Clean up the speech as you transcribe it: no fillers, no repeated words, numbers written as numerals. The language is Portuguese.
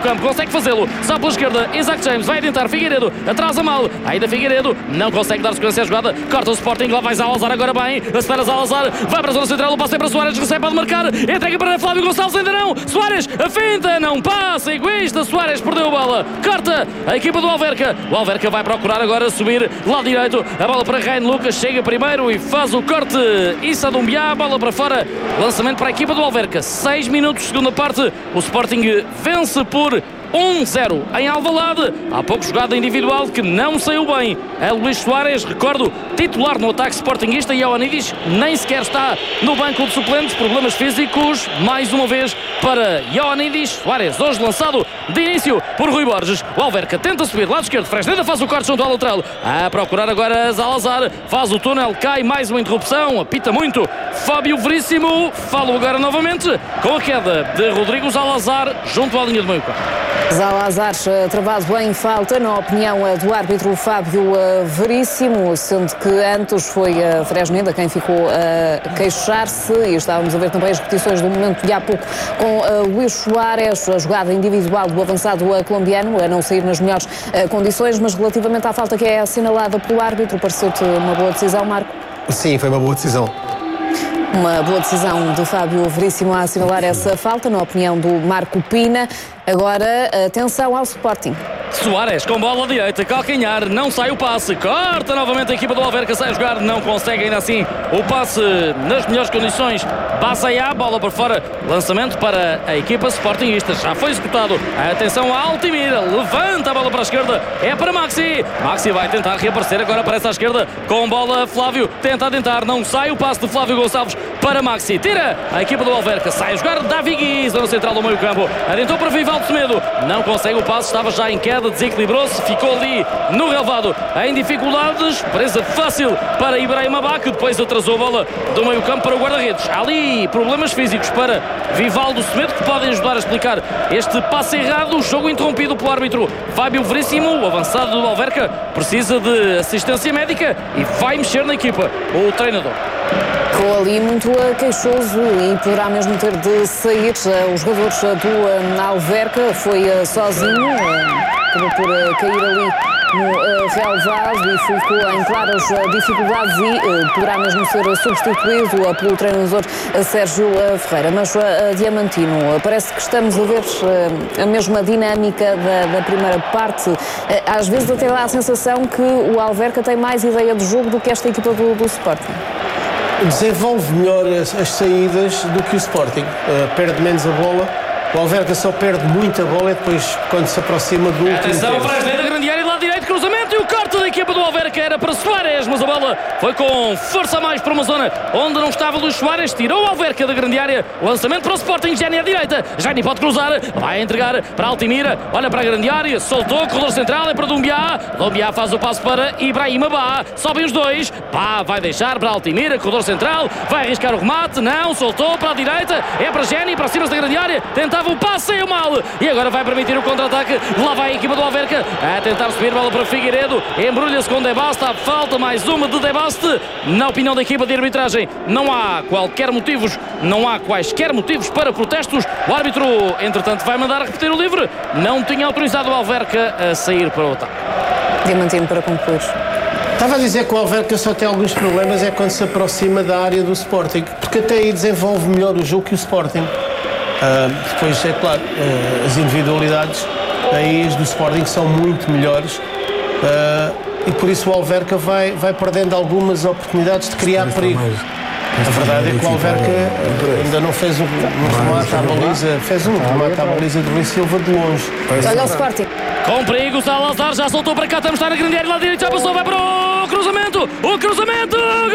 campo, consegue fazê-lo, só pela esquerda, Isaac James vai tentar, Figueiredo, atrasa mal, ainda Figueiredo, não consegue dar sequência à jogada, corta o Sporting, lá vai Zalazar agora bem, acelera Zalazar, vai para a zona central, o passe é para Soares, recebe, pode marcar, entrega para Flávio Gonçalves, ainda não, Soares, a finta, não passa, egoísta, Soares perdeu a bola, corta a equipa do Alverca, o Alverca vai procurar agora subir, lado direito, a bola para Ryan Lucas, chega primeiro e faz o corte, Issa Doumbia, bola para fora, lançamento para a equipa do Alverca, 6 minutos, segunda parte, o Sporting vence por 1-0 em Alvalade. Há pouco jogada individual que não saiu bem. É Luís Soares, recordo, titular no ataque sportinguista, e Ioannidis nem sequer está no banco de suplentes. Problemas físicos, mais uma vez, para Ioannidis. Soares, hoje lançado de início por Rui Borges. O Alverca tenta subir, lado esquerdo, Fresneda faz o corte junto ao lateral. A procurar agora Zalazar, faz o túnel, cai, mais uma interrupção, apita muito Fábio Veríssimo. Falo agora novamente com a queda de Rodrigo Zalazar junto à linha de meio campo. Zalazar travado em falta, na opinião do árbitro Fábio Veríssimo, sendo que antes foi Fresneda quem ficou a queixar-se, e estávamos a ver também as repetições do momento de há pouco com Luís Soares, a jogada individual do avançado colombiano, a não sair nas melhores condições, mas relativamente à falta que é assinalada pelo árbitro, pareceu-te uma boa decisão, Marco? Sim, foi uma boa decisão. Uma boa decisão de Fábio Veríssimo a assinalar essa falta, na opinião do Marco Pina. Agora, atenção ao Sporting. Soares com bola direita, calcanhar, não sai o passe, corta novamente a equipa do Alverca, sai a jogar, não consegue ainda assim o passe nas melhores condições. Passa aí a bola por fora, lançamento para a equipa sportinguista, já foi executado. Atenção a Altimira, levanta a bola para a esquerda, é para Maxi. Maxi vai tentar reaparecer, agora aparece à esquerda com bola Flávio, tenta tentar, não sai o passe de Flávio Gonçalves para Maxi, tira a equipa do Alverca, sai a jogar Davi Gui, zona central do meio campo, adiantou para Vivaldo Semedo, não consegue o passe, estava já em queda, desequilibrou-se, ficou ali no relvado em dificuldades, presa fácil para Ibrahim Abá, que depois atrasou a bola do meio campo para o guarda-redes. Há ali problemas físicos para Vivaldo Semedo que podem ajudar a explicar este passe errado, o jogo interrompido pelo árbitro Fábio Veríssimo. O avançado do Alverca precisa de assistência médica e vai mexer na equipa o treinador. Ficou ali muito queixoso e poderá mesmo ter de sair. Os jogadores do Alverca foi sozinho, acabou por cair ali no relvado e ficou em claras dificuldades e poderá mesmo ser substituído pelo treinador Sérgio Ferreira. Mas Diamantino, parece que estamos a ver a mesma dinâmica da primeira parte. Às vezes até dá a sensação que o Alverca tem mais ideia de jogo do que esta equipa do Sporting. Desenvolve melhor as saídas do que o Sporting, perde menos a bola. O Alverca só perde muita bola e depois quando se aproxima do último atenção, Fresneda, grande área, lado direito, cruzamento e o corte da equipa do Alverca era para Soares, mas a bola foi com força a mais para uma zona onde não estava Luís Soares, tirou o Alverca da grande área, lançamento para o Sporting, Jani à direita, Jani pode cruzar, vai entregar para Altimira, olha para a grande área, soltou, corredor central, é para Doumbia, Doumbia faz o passo para Ibrahim Abá, sobem os dois, Pá vai deixar para Altimira, corredor central, vai arriscar o remate, não, soltou para a direita, é para Jani, para cima da grande área, tentava o passe, saiu mal, e agora vai permitir o contra-ataque, lá vai a equipa do Alverca, a tentar subir, bola para Figueiredo, embrulha-se com Debasta, falta mais uma de Debaste, na opinião da equipa de arbitragem, não há quaisquer motivos para protestos, o árbitro, entretanto, vai mandar repetir o livre, não tinha autorizado o Alverca a sair para o ataque. Diamantino, para concluir. Estava a dizer que o Alverca só tem alguns problemas é quando se aproxima da área do Sporting, porque até aí desenvolve melhor o jogo que o Sporting. Depois, é claro, as individualidades aí do Sporting são muito melhores e por isso o Alverca vai perdendo algumas oportunidades de criar perigo. A verdade é que o Alverca ainda não fez um remate à baliza, fez um remate à baliza de Luís Silva de longe. Olha o Sporting. Com perigo, Salazar já soltou para cá, estamos na grande área, lá direito, já passou, vai para o cruzamento,